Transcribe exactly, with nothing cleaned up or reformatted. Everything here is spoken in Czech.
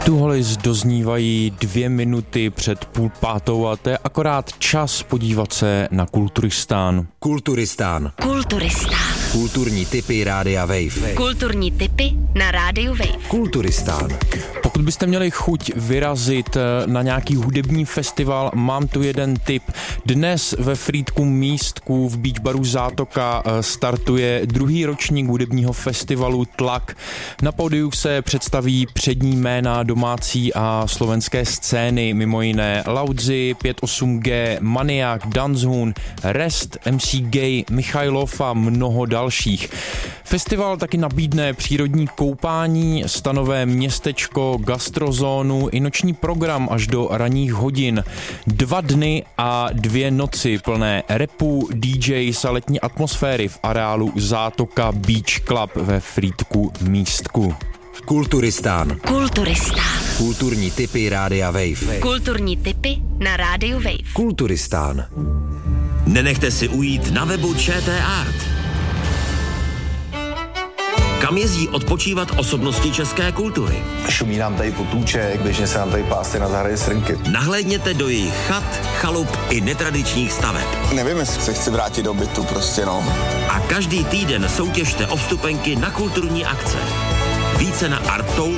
Tuholis doznívají dvě minuty před půl pátou a to je akorát čas podívat se na Kulturistán. Kulturistán. Kulturistán. Kulturní tipy Rádia Wave. Kulturní tipy na Rádiu Wave. Kulturistán. Pokud byste měli chuť vyrazit na nějaký hudební festival, mám tu jeden tip. Dnes ve Frýdku Místku v Beach Baru Zátoka startuje druhý ročník hudebního festivalu Tlak. Na pódiu se představí přední jména domácí a slovenské scény, mimo jiné Laudzi, pět osm G, Maniak, Danzhun, Rest, M C Gay, Michailov a mnoho dalších. Festival taky nabídne přírodní koupání, stanové městečko, gastrozónu i noční program až do ranních hodin. Dva dny a dvě noci plné rapu, D Js a letní atmosféry v areálu Zátoka Beach Club ve Frýdku Místku. Kulturistán. Kulturistán. Kulturní tipy Rádia Wave. Kulturní tipy na Rádiu Wave. Kulturistán. Nenechte si ujít na webu ČT Art. Kam jezdí odpočívat osobnosti české kultury? Šumí nám tady potůček, běžně se nám tady pásty na zahradě srnky. Nahlédněte do jejich chat, chalup i netradičních staveb. Nevím, jestli se chci vrátit do bytu, prostě no. A každý týden soutěžte o vstupenky na kulturní akce. Více na arttour